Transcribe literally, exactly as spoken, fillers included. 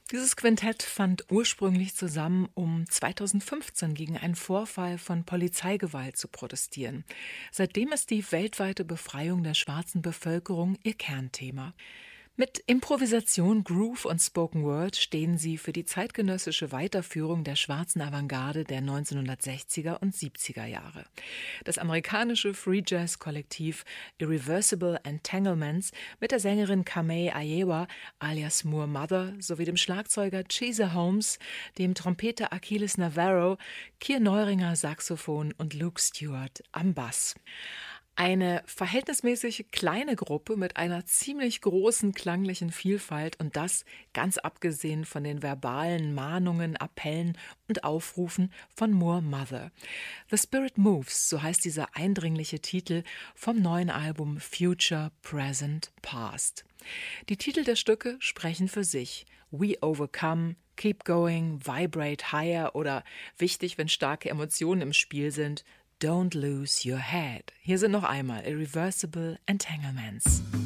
Dieses Quintett fand ursprünglich zusammen, um zweitausendfünfzehn gegen einen Vorfall von Polizeigewalt zu protestieren. Seitdem ist die weltweite Befreiung der schwarzen Bevölkerung ihr Kernthema. Mit Improvisation, Groove und Spoken Word stehen sie für die zeitgenössische Weiterführung der schwarzen Avantgarde der neunzehnhundertsechziger und siebziger Jahre. Das amerikanische Free Jazz Kollektiv Irreversible Entanglements mit der Sängerin Kamei Ayewa alias Moor Mother sowie dem Schlagzeuger Cheese Holmes, dem Trompeter Achilles Navarro, Kier Neuringer Saxophon und Luke Stewart am Bass. Eine verhältnismäßig kleine Gruppe mit einer ziemlich großen klanglichen Vielfalt und das ganz abgesehen von den verbalen Mahnungen, Appellen und Aufrufen von Moor Mother. The Spirit Moves, so heißt dieser eindringliche Titel vom neuen Album Future, Present, Past. Die Titel der Stücke sprechen für sich. We Overcome, Keep Going, Vibrate Higher oder wichtig, wenn starke Emotionen im Spiel sind, Don't Lose Your Head. Hier sind noch einmal Irreversible Entanglements.